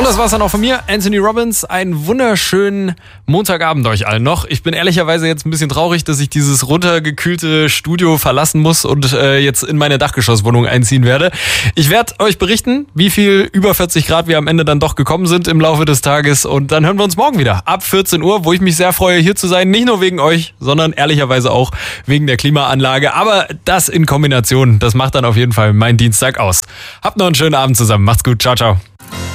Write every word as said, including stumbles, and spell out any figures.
Und das war's dann auch von mir, Anthony Robbins. Einen wunderschönen Montagabend euch allen noch. Ich bin ehrlicherweise jetzt ein bisschen traurig, dass ich dieses runtergekühlte Studio verlassen muss und äh, jetzt in meine Dachgeschosswohnung einziehen werde. Ich werde euch berichten, wie viel über vierzig Grad wir am Ende dann doch gekommen sind im Laufe des Tages. Und dann hören wir uns morgen wieder ab vierzehn Uhr, wo ich mich sehr freue, hier zu sein. Nicht nur wegen euch, sondern ehrlicherweise auch wegen der Klimaanlage. Aber das in Kombination, das macht dann auf jeden Fall meinen Dienstag aus. Habt noch einen schönen Abend zusammen. Macht's gut. Ciao, ciao.